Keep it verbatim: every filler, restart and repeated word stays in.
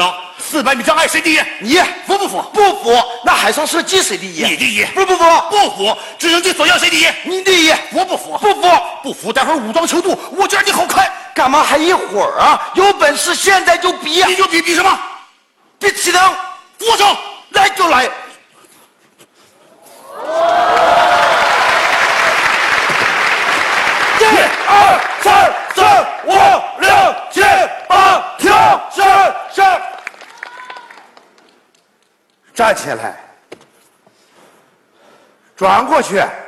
道四百米障碍谁第一？ 你服不服？ 不服？那海上射击谁第一？ 你第一。 服不服？ 不服。直升机索要谁第一？ 你第一。 服不服？ 不服。 不服！待会儿武装程度，我就让你好看。 干嘛还一会儿啊？有本事现在就比！ 你就比比什么？ 比气能。 俯卧撑， 来就来。一二三四五六七八，停！是是。站起来，转过去。